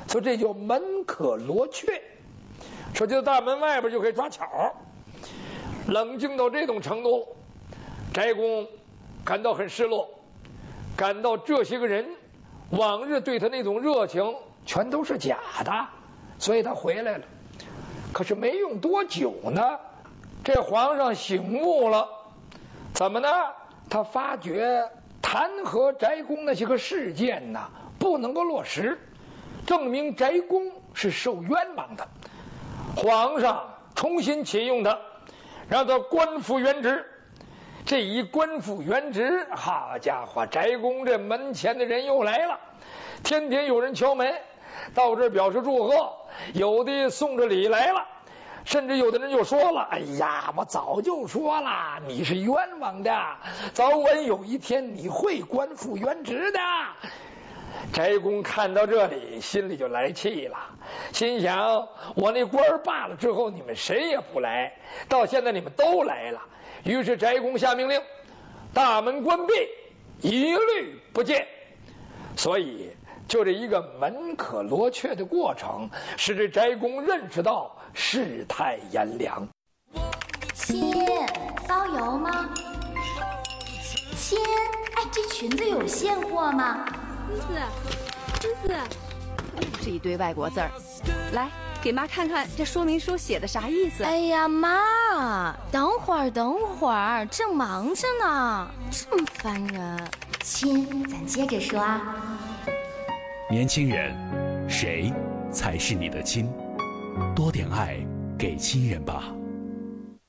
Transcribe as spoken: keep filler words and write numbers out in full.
所以这叫门可罗雀。说就大门外边就可以抓巧，冷静到这种程度，翟公感到很失落，感到这些个人往日对他那种热情全都是假的，所以他回来了。可是没用多久呢，这皇上醒悟了，怎么呢？他发觉弹劾翟公那些个事件呢不能够落实，证明翟公是受冤枉的。皇上重新启用他，让他官复原职。这一官复原职，好家伙，翟公这门前的人又来了，天天有人敲门，到这儿表示祝贺，有的送着礼来了，甚至有的人就说了：“哎呀，我早就说了，你是冤枉的，早晚有一天你会官复原职的。”翟公看到这里，心里就来气了，心想：我那官儿罢了之后，你们谁也不来，到现在你们都来了。于是翟公下命令，大门关闭，一律不见。所以就这一个门可罗雀的过程，使这翟公认识到世态炎凉。 亲，包邮吗？亲，哎，这裙子有现货吗？ 思思，思思， 又是一堆外国字儿，来给妈看看这说明书写的啥意思。 哎呀，妈，等会儿，等会儿，正忙着呢，这么烦人。亲，咱接着说啊。 年轻人，谁才是你的亲？多点爱给亲人吧。